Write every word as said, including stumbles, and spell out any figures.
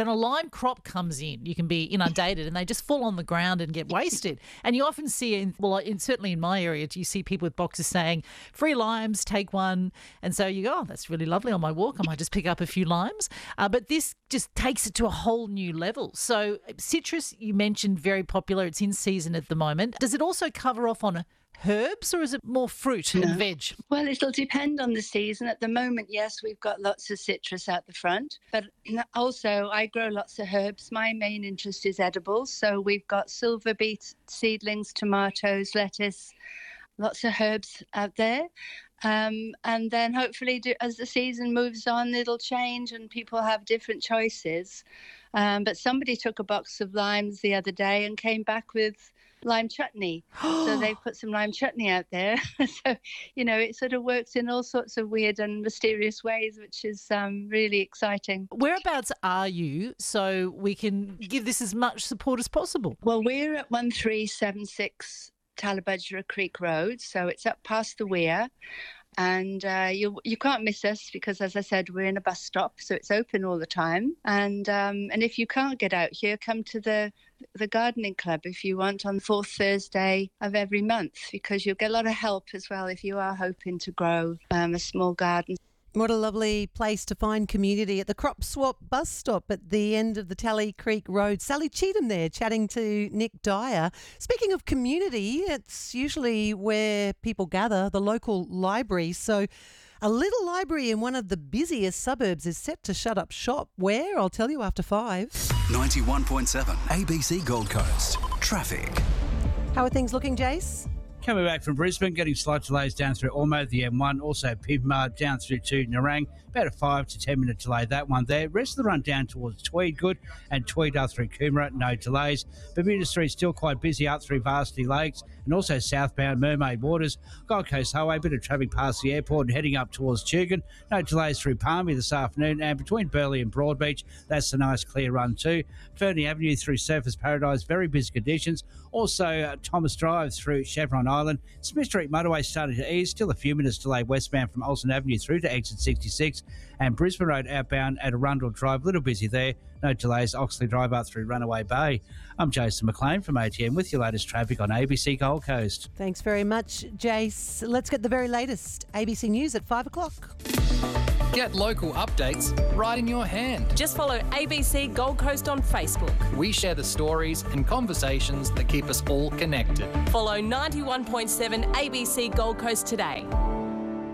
when a lime crop comes in, you can be inundated and they just fall on the ground and get wasted. And you often see, in, well, in, certainly in my area, you see people with boxes saying, free limes, take one. And so you go, oh, that's really lovely on my walk. I might just pick up a few limes. Uh, but this just takes it to a whole new level. So citrus, you mentioned, very popular. It's in season at the moment. Does it also cover off on herbs, or is it more fruit No. and veg? Well, it'll depend on the season. At the moment, yes, we've got lots of citrus out the front, but also I grow lots of herbs. My main interest is edibles, so we've got silver beet seedlings, tomatoes, lettuce, lots of herbs out there. Um, and then hopefully do, as the season moves on, it'll change and people have different choices. Um, but somebody took a box of limes the other day and came back with lime chutney. So they put some lime chutney out there. So, you know, it sort of works in all sorts of weird and mysterious ways, which is um, really exciting. Whereabouts are you so we can give this as much support as possible? Well, we're at one three seven six Tallabudgera Creek Road, so it's up past the weir. And uh, you you can't miss us because, as I said, we're in a bus stop, so it's open all the time. And um, and if you can't get out here, come to the the gardening club if you want on the fourth Thursday of every month, because you'll get a lot of help as well if you are hoping to grow um, a small garden. What a lovely place to find community at the Crop Swap bus stop at the end of the Tally Creek Road. Sally Cheetham there chatting to Nick Dyer. Speaking of community, it's usually where people gather, the local library. So a little library in one of the busiest suburbs is set to shut up shop. Where? I'll tell you after five. ninety-one point seven A B C Gold Coast. Traffic. How are things looking, Jace? Coming back from Brisbane, getting slight delays down through Ormo, the M one, also Pivmar down through to Nerang. About a five to ten minute delay, that one there. Rest of the run down towards Tweed, good, and Tweed up through Coomera, no delays. Bermuda Street still quite busy up through Varsity Lakes and also southbound Mermaid Waters. Gold Coast Highway, bit of traffic past the airport and heading up towards Tugun. No delays through Palmy this afternoon, and between Burleigh and Broadbeach, that's a nice clear run too. Fernie Avenue through Surfers Paradise, very busy conditions. Also uh, Thomas Drive through Chevron Island. Smith Street motorway starting to ease, still a few minutes delay westbound from Olsen Avenue through to exit sixty-six, and Brisbane Road outbound at Arundel Drive, little busy there. No delays, Oxley Drive up through Runaway Bay. I'm Jason McLean from A T M with your latest traffic on A B C Gold Coast. Thanks very much, Jace. Let's get the very latest A B C News at five o'clock. Get local updates right in your hand. Just follow A B C Gold Coast on Facebook. We share the stories and conversations that keep us all connected. Follow ninety-one point seven A B C Gold Coast today.